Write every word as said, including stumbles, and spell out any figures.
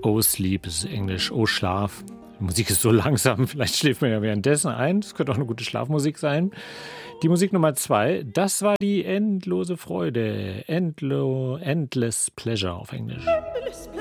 Oh Sleep ist Englisch, oh Schlaf. Die Musik ist so langsam, vielleicht schläft man ja währenddessen ein. Das könnte auch eine gute Schlafmusik sein. Die Musik Nummer zwei, das war die endlose Freude. Endlo, endless Pleasure auf Englisch.